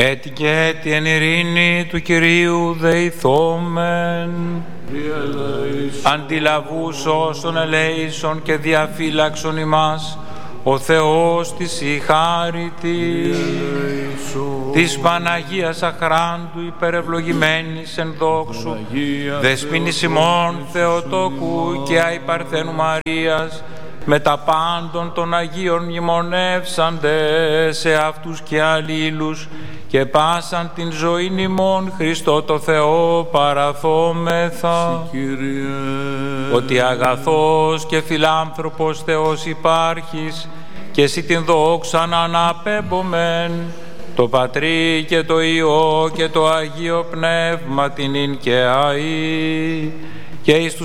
Έτι και έτι εν ειρήνη του Κυρίου δεηθόμεν. Αντιλαβούς όσων ελέησον και διαφύλαξον ημάς, ο Θεός της η χάρητη, της Παναγίας αχράντου υπερευλογημένης εν δόξου, δεσποίνης ημών Θεοτόκου και αϊπαρθένου Μαρίας, με τα πάντων των Αγίων μνημονεύσαντε σε αυτούς και αλλήλους, και πάσαν την ζωήν ημών Χριστό το Θεό παραθόμεθα. Ότι αγαθός και φιλάνθρωπος Θεός υπάρχεις, και εσύ την δόξαν αναπέμπομεν, το Πατρί και το Υιό και το Αγίο Πνεύμα την ειν και αεί, και εις τους